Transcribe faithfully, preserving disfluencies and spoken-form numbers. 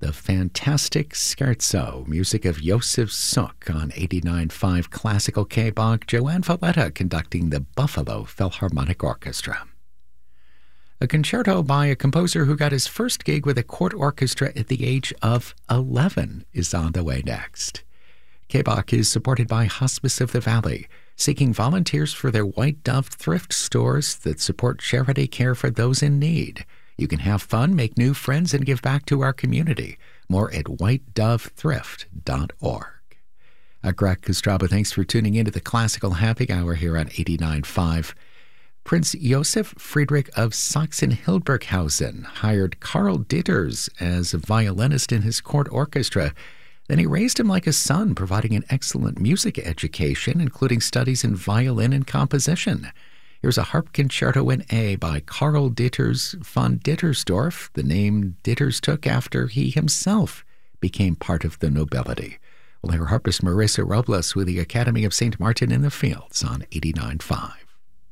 the fantastic Scherzo, music of Josef Suk on eighty-nine point five Classical K-Bach, Joanne Valletta conducting the Buffalo Philharmonic Orchestra. A concerto by a composer who got his first gig with a court orchestra at the age of eleven is on the way next. K-Bach is supported by Hospice of the Valley, seeking volunteers for their White Dove thrift stores that support charity care for those in need. You can have fun, make new friends, and give back to our community. More at white dove thrift dot org. I'm Greg Kostraba. Thanks for tuning into the Classical Happy Hour here on eighty-nine point five. Prince Joseph Friedrich of Sachsen-Hildburghausen hired Karl Ditters as a violinist in his court orchestra. Then he raised him like a son, providing an excellent music education, including studies in violin and composition. Here's a harp concerto in A by Karl Ditters von Dittersdorf. The name Ditters took after he himself became part of the nobility. We'll hear harpist Marissa Robles with the Academy of Saint Martin in the Fields on eighty-nine point five.